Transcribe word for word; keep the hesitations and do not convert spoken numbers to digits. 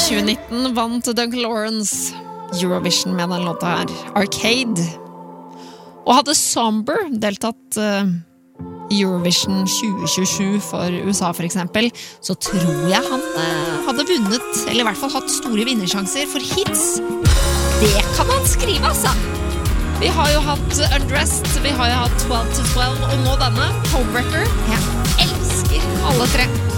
tjue nitten vant Duncan Lawrence Eurovision med den låta her, Arcade. Og hadde Somber deltatt uh, Eurovision tjue tjuesju for U S A for eksempel, så tror jeg han uh, hadde vunnet, eller i hvert fall hatt store vinnersjanser, for hits, det kan han skrive, altså! Vi har jo hatt Undressed, vi har jo hatt twelve to twelve, og nå denne, Homewrecker. Jeg elsker alle tre.